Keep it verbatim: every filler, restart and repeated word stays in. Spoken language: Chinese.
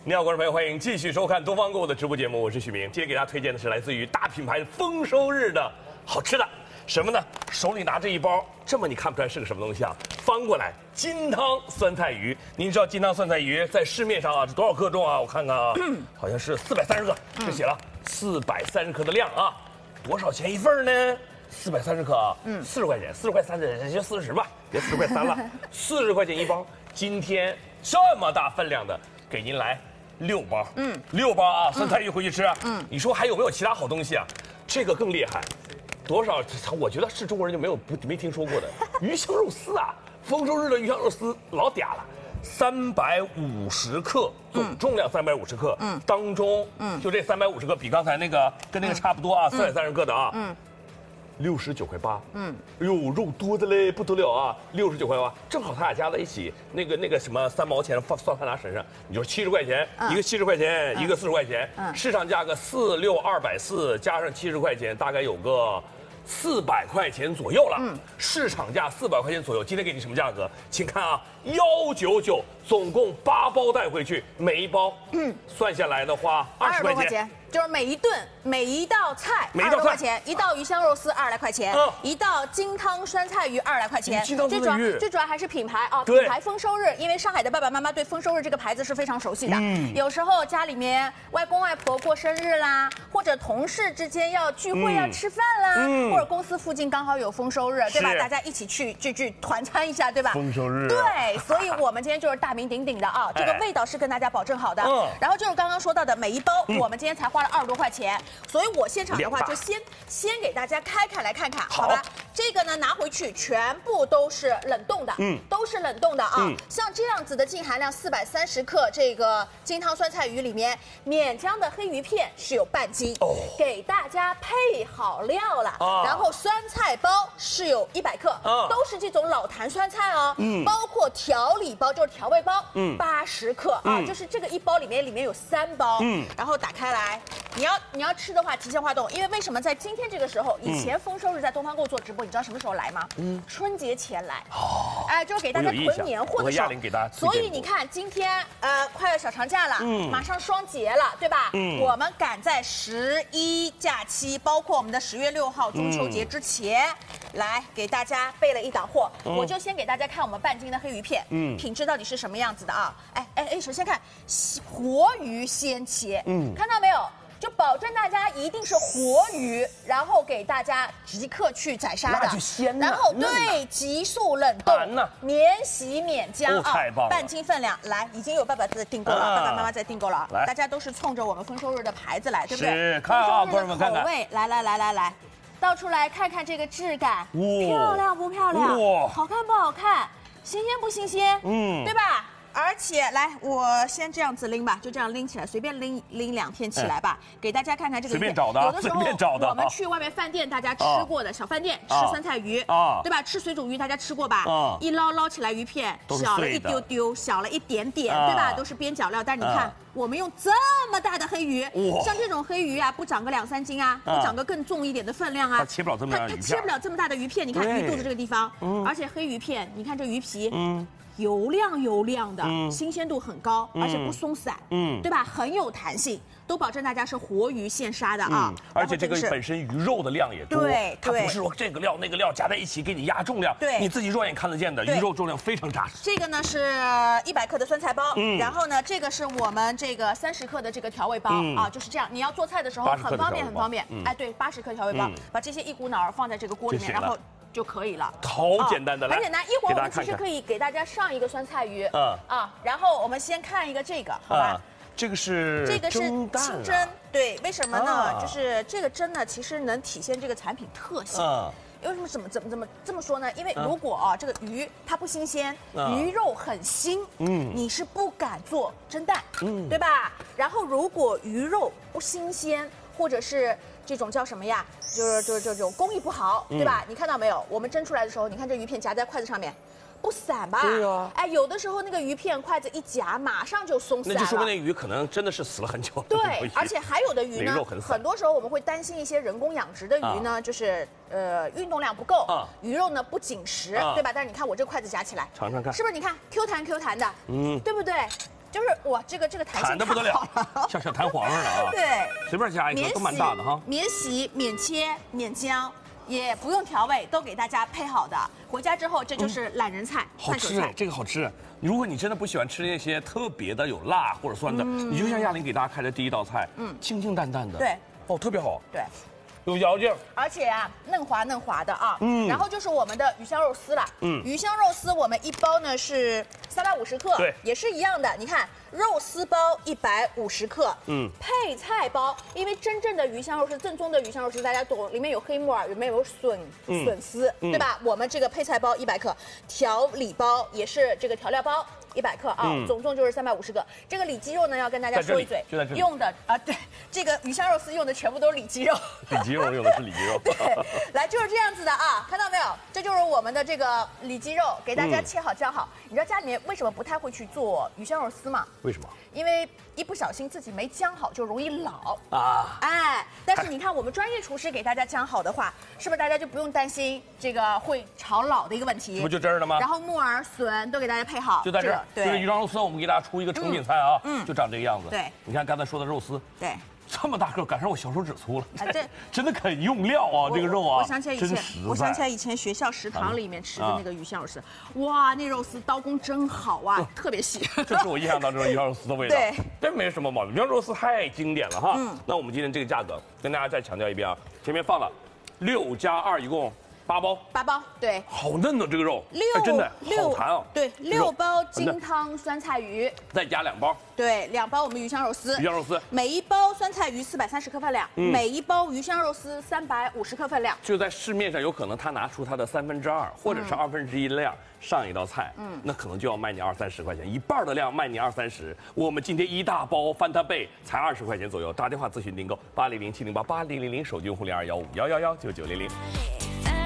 你好，观众朋友，欢迎继续收看东方购物的直播节目，我是许明。今天给大家推荐的是来自于大品牌丰收日的好吃的，什么呢？手里拿着一包，这么你看不出来是个什么东西啊？翻过来，金汤酸菜鱼。您知道金汤酸菜鱼在市面上啊是多少克重啊？我看看啊，好像是四百三十克，这写了四百三十克的量啊，多少钱一份呢？四百三十克啊，嗯，四十块钱，四十块三的，就四十吧，别四十块三了，四十块钱一包。今天这么大分量的，给您来六包，嗯，六包啊，酸菜鱼回去吃，嗯，你说还有没有其他好东西啊？这个更厉害，多少？我觉得是中国人就没有不没听说过的鱼香肉丝啊，丰收日的鱼香肉丝老嗲了。三百五十克，总重量三百五十克，嗯，当中，嗯，就这三百五十克比刚才那个跟那个差不多啊，四百三十克的啊，嗯，六十九块八，嗯，哎呦，肉多的嘞不得了啊，六十九块八，正好他俩加在一起，那个那个什么三毛钱放算他俩身上，你就七十块钱，一个七十块钱，一个四十块钱，市场价格四六二百四，加上七十块钱，大概有个四百块钱左右了，嗯，市场价四百块钱左右。今天给你什么价格？请看啊，幺九九，总共八包带回去，每一包，嗯，算下来的话二十块钱。 就是每一顿每一道菜二十块钱，一道鱼香肉丝二来块钱，一道金汤酸菜鱼二来块钱。 金汤酸菜鱼最主要还是品牌啊，品牌丰收日，因为上海的爸爸妈妈对丰收日这个牌子是非常熟悉的。嗯，有时候家里面外公外婆过生日啦，或者同事之间要聚会要吃饭啦，或者公司附近刚好有丰收日，对吧？大家一起去聚聚团餐一下，对吧？ 丰收日。 对，所以我们今天就是大名鼎鼎的啊，这个味道是跟大家保证好的。嗯，然后就是刚刚说到的每一包，我们今天才花。二十多块钱，所以我现场的话就先先给大家开开来看看，好吧？这个呢拿回去全部都是冷冻的，嗯，都是冷冻的啊。嗯、像这样子的净含量四百三十克，这个金汤酸菜鱼里面，勉江的黑鱼片是有半斤，哦，给大家配好料了。啊、然后酸菜包是有一百克，啊、都是这种老坛酸菜哦，嗯，包括调理包就是调味包，嗯，八十克啊，嗯、就是这个一包里面里面有三包，嗯，然后打开来。你要你要吃的话，提前化冻，因为为什么在今天这个时候，以前丰收日在东方购做直播，你知道什么时候来吗？嗯，春节前来。哦，哎，就是给大家囤年货的时候。 给大家。 所以你看，今天呃快要小长假了，嗯，马上双节了，对吧？嗯，我们赶在十一假期，包括我们的十月六号中秋节之前，嗯、来给大家备了一档货。嗯、我就先给大家看我们半斤的黑鱼片，嗯，品质到底是什么样子的啊？哎哎哎，首先看活鱼先切，嗯，看到没有？就保证大家一定是活鱼，然后给大家即刻去宰杀的， 那就鲜了。 然后对，急速冷冻，免洗免浆啊，半斤分量。来，已经有爸爸在订购了，爸爸妈妈在订购了。来，大家都是冲着我们丰收日的牌子来，对不对？ 是，看啊，朋友们看看。 口味，来来来来来，倒出来看看这个质感，漂亮不漂亮？哇，好看不好看？新鲜不新鲜？嗯，对吧？而且来，我先这样子拎吧，就这样拎起来，随便拎拎两片起来吧，哎、给大家看看这个。 随便找的， 有的时候随便找的。 我们去外面饭店，大家吃过的、哦、小饭店吃酸菜鱼，哦、对吧？吃水煮鱼大家吃过吧？哦、一捞捞起来鱼片小了一丢丢，小了一点点，哦、对吧？都是边角料，但是你看，哦、我们用这么大的黑鱼，像这种黑鱼啊，不长个两三斤啊，不长个更重一点的分量啊， 它切不了这么大的鱼片， 它切不了这么大的鱼片。你看鱼肚子这个地方，嗯、而且黑鱼片，你看这鱼皮，嗯。油亮油亮的，嗯、新鲜度很高，嗯、而且不松散，嗯，对吧？很有弹性，都保证大家是活鱼现杀的啊。嗯、 而且这个本身鱼肉的量也多， 对， 它不是说这个料那个料加在一起给你压重量， 对， 你自己肉眼看得见的，鱼肉重量非常扎实。 这个呢是一百克的酸菜包，嗯，然后呢这个是我们这个三十克的这个调味包、嗯、啊，就是这样，你要做菜的时候很方便很方便。嗯、哎，对，八十克调味包，嗯、把这些一股脑儿放在这个锅里面，然后。就可以了， 好简单的，来， 很简单。一会儿我们其实可以给大家上一个酸菜鱼，嗯啊，然后我们先看一个这个，好吧？ 这个是这个是清蒸，对，为什么呢？就是这个蒸呢，其实能体现这个产品特性。为什么怎么怎么怎么这么说呢？因为如果啊这个鱼它不新鲜，鱼肉很腥，嗯，你是不敢做蒸蛋，嗯，对吧？然后如果鱼肉不新鲜，或者是这种叫什么呀？就是就是这种工艺不好，对吧？嗯、你看到没有？我们蒸出来的时候，你看这鱼片夹在筷子上面，不散吧？ 对啊。 哎，有的时候那个鱼片筷子一夹，马上就松散了。 那就说明那鱼可能真的是死了很久。 对，而且还有的鱼呢， 很, 很多时候我们会担心一些人工养殖的鱼呢，啊、就是呃运动量不够，啊、鱼肉呢不紧实，啊、对吧？但是你看我这筷子夹起来， 尝尝看， 是不是？你看 Q 弹 Q 弹的，嗯，对不对？ 就是哇，这个这个弹性弹的不得了，像像弹簧似的啊。 对， 随便加一个都蛮大的哈。 免洗、免切、免姜。也不用调味，都给大家配好的。回家之后，这就是懒人菜， 好吃哎，这个好吃。如果你真的不喜欢吃那些特别的有辣或者酸的，你就像亚玲给大家开的第一道菜，嗯，清清淡淡的， 对， 哦，特别好， 对， 有嚼劲， 而且啊，嫩滑嫩滑的啊，嗯，然后就是我们的鱼香肉丝了，嗯，鱼香肉丝我们一包呢是三百五十克， 对， 也是一样的，你看。肉丝包一百五十克，嗯，配菜包，因为真正的鱼香肉丝，正宗的鱼香肉丝大家懂，里面有黑木耳，里面有笋、嗯、笋丝，嗯、对吧？我们这个配菜包一百克，调理包也是这个调料包一百克啊，嗯、总共就是三百五十克。这个里脊肉呢，要跟大家说一嘴， 就在这里用的啊，对，这个鱼香肉丝用的全部都是里脊肉， 里脊肉用的是里脊肉， 对，来就是这样子的啊，看到没有？这就是我们的这个里脊肉，给大家切好酱好。嗯、你知道家里面为什么不太会去做鱼香肉丝吗？ 为什么？ 因为一不小心自己没姜好，就容易老啊！哎，但是你看我们专业厨师给大家姜好的话，是不是大家就不用担心这个会炒老的一个问题？ 这不就这儿了吗？ 然后木耳、笋都给大家配好， 就在这儿。 对， 这个鱼香肉丝，我们给大家出一个成品菜啊， 嗯， 就长这个样子。 对， 你看刚才说的肉丝， 对。 这么大个，赶上我小手指粗了。 哎，对， 真的很用料啊，这个肉啊。 我想起来以前，我想起来以前学校食堂里面吃的那个鱼香肉丝，哇，那肉丝刀工真好啊，特别细。 这是我印象当中的鱼香肉丝的味道。 对， 真没什么毛病。鱼香肉丝太经典了哈。嗯。那我们今天这个价格，跟大家再强调一遍啊，前面放了六加二，一共八包。八包，对。好嫩的这个肉， 六真的好弹啊。 对，六包金汤酸菜鱼， 再加两包。 对，两包我们鱼香肉丝， 鱼香肉丝， 每一包酸菜鱼四百三十克分量，嗯、每一包鱼香肉丝三百五十克分量。 就在市面上，有可能他拿出他的三分之二或者是二分之一的量上一道菜，嗯，那可能就要卖你二三十块钱，一半的量卖你二三十。我们今天一大包翻它倍才二十块钱左右，打电话咨询订购八零零七零八八零零零，手机用户零二幺五幺幺幺九九零零。